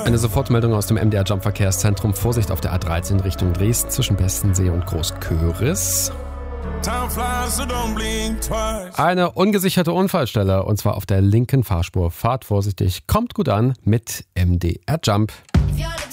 Eine Sofortmeldung aus dem MDR Jump Verkehrszentrum. Vorsicht auf der A13 Richtung Dresden zwischen Bestensee und Großköris. Eine ungesicherte Unfallstelle und zwar auf der linken Fahrspur. Fahrt vorsichtig, kommt gut an mit MDR Jump.